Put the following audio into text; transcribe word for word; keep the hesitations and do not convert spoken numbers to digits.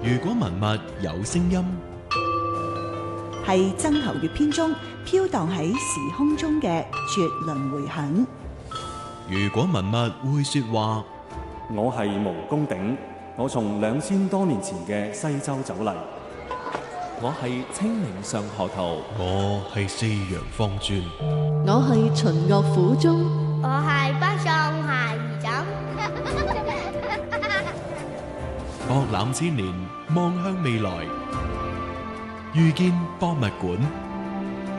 如果文物有聲音， 係曾侯乙編中飄蕩喺時空中嘅絕倫迴響。 如果文物會說話， 我係毛公鼎，我從兩千多年前嘅西周走嚟。 我係清明上河圖， 我係四陽方尊， 我係秦樂府中， 我係北宋孩兒枕。 博覽千年，望向未來，遇見博物館。